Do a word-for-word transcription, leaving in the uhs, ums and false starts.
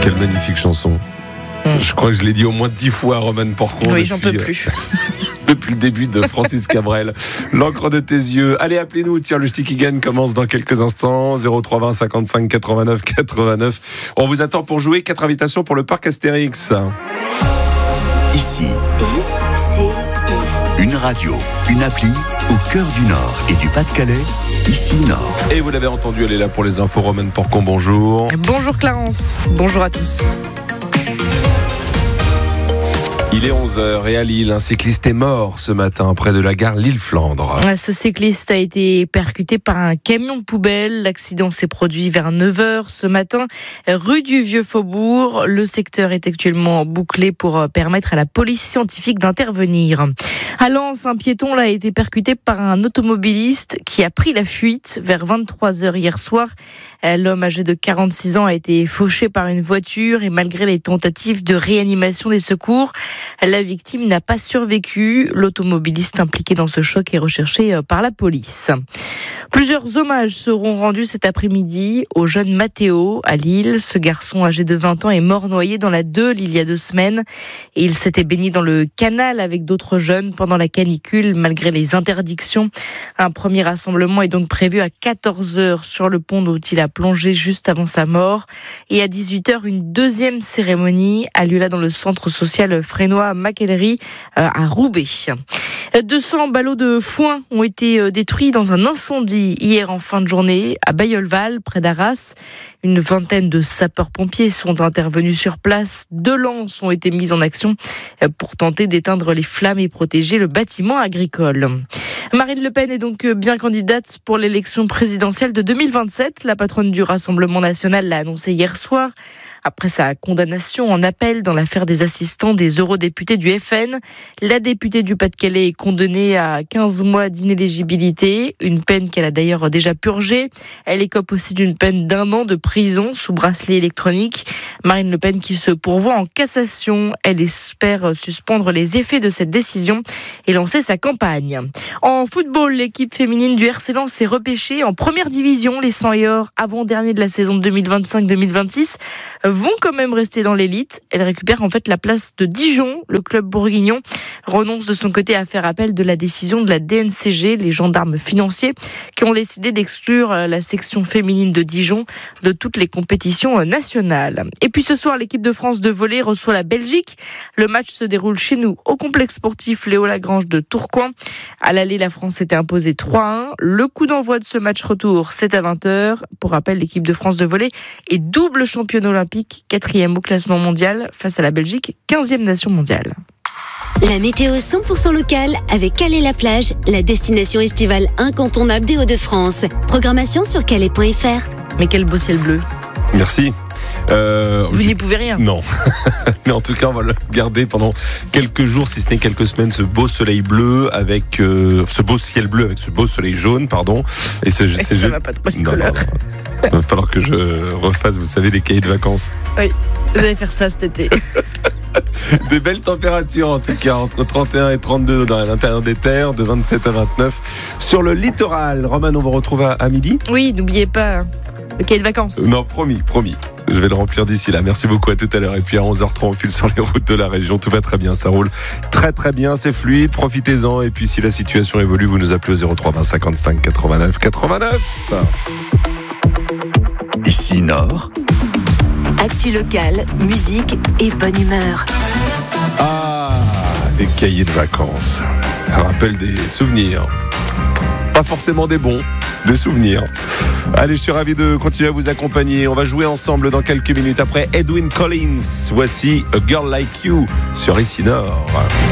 Quelle magnifique chanson. Mmh. Je crois que je l'ai dit au moins dix fois à Romane Porcon. Oui, j'en peux plus. Depuis le début de Francis Cabrel. L'encre de tes yeux. Allez, appelez-nous. Tiens, le Ch'ti qui gagne commence dans quelques instants. zéro trois vingt cinquante-cinq quatre-vingt-neuf quatre-vingt-neuf. On vous attend pour jouer. Quatre invitations pour le parc Astérix. Ici. I, C, I. Une radio, une appli au cœur du Nord et du Pas-de-Calais. Ici Nord. Et vous l'avez entendu, elle est là pour les infos. Romane Porcon, bonjour. Bonjour Clarence. Bonjour à tous. Il est onze heures et à Lille, un cycliste est mort ce matin près de la gare Lille-Flandre. Ce cycliste a été percuté par un camion poubelle. L'accident s'est produit vers neuf heures ce matin, rue du Vieux-Faubourg. Le secteur est actuellement bouclé pour permettre à la police scientifique d'intervenir. À Lens, un piéton là, a été percuté par un automobiliste qui a pris la fuite vers vingt-trois heures hier soir. L'homme âgé de quarante-six ans a été fauché par une voiture et malgré les tentatives de réanimation des secours, la victime n'a pas survécu. L'automobiliste impliqué dans ce choc est recherché par la police. Plusieurs hommages seront rendus cet après-midi au jeune Matteo à Lille. Ce garçon âgé de vingt ans est mort noyé dans la Deule il y a deux semaines. Et il s'était baigné dans le canal avec d'autres jeunes pendant la canicule malgré les interdictions. Un premier rassemblement est donc prévu à quatorze heures sur le pont d'où il a plongé juste avant sa mort. Et à dix-huit heures, une deuxième cérémonie a lieu là dans le centre social frénois Mackellery à Roubaix. deux cents ballots de foin ont été détruits dans un incendie hier en fin de journée à Bailleul-Val, près d'Arras. Une vingtaine de sapeurs-pompiers sont intervenus sur place. Deux lances ont été mises en action pour tenter d'éteindre les flammes et protéger le bâtiment agricole. Marine Le Pen est donc bien candidate pour l'élection présidentielle de deux mille vingt-sept. La patronne du Rassemblement national l'a annoncé hier soir. Après sa condamnation en appel dans l'affaire des assistants des eurodéputés du F N, la députée du Pas-de-Calais est condamnée à quinze mois d'inéligibilité, une peine qu'elle a d'ailleurs déjà purgée. Elle écope aussi d'une peine d'un an de prison sous bracelet électronique. Marine Le Pen qui se pourvoit en cassation. Elle espère suspendre les effets de cette décision et lancer sa campagne. En football, l'équipe féminine du R C Lens est repêchée en première division. Les cent et or avant-dernier de la saison deux mille vingt-cinq deux mille vingt-six vont quand même rester dans l'élite. Elle récupère en fait la place de Dijon. Le club bourguignon renonce de son côté à faire appel de la décision de la D N C G, les gendarmes financiers, qui ont décidé d'exclure la section féminine de Dijon de toutes les compétitions nationales. Et puis ce soir, l'équipe de France de volley reçoit la Belgique. Le match se déroule chez nous au complexe sportif Léo Lagrange de Tourcoing. À l'aller, la France s'était imposée trois à un. Le coup d'envoi de ce match retour, c'est à vingt heures. Pour rappel, l'équipe de France de volley est double championne olympique, quatrième au classement mondial face à la Belgique, quinzième nation mondiale. La météo cent pour cent locale avec Calais-la-Plage, la destination estivale incontournable des Hauts-de-France. Programmation sur calais point f r. Mais quel beau ciel bleu. Merci. Euh, Vous je... n'y pouvez rien. Non. Mais en tout cas, on va le garder pendant quelques jours, si ce n'est quelques semaines, ce beau soleil bleu avec euh, ce beau ciel bleu avec ce beau soleil jaune, pardon. Et ce, Et ça je... va pas trop les non, couleurs. non, non. Il va falloir que je refasse, vous savez, les cahiers de vacances. Oui, vous allez faire ça cet été. Des belles températures en tout cas, entre trente et un et trente-deux dans l'intérieur des terres, de vingt-sept à vingt-neuf sur le littoral. Roman, on vous retrouve à, à midi. Oui, n'oubliez pas le cahier de vacances. Non, promis, promis. Je vais le remplir d'ici là. Merci beaucoup, à tout à l'heure. Et puis à onze heures trente, on file sur les routes de la région. Tout va très bien, ça roule très très bien, c'est fluide. Profitez-en. Et puis si la situation évolue, vous nous appelez au zéro trois vingt cinquante-cinq quatre-vingt-neuf quatre-vingt-neuf. Ici Nord. Actu locale, musique et bonne humeur. Ah, les cahiers de vacances. Ça rappelle des souvenirs. Pas forcément des bons, des souvenirs. Allez, je suis ravi de continuer à vous accompagner. On va jouer ensemble dans quelques minutes après Edwyn Collins. Voici A Girl Like You sur Ici Nord.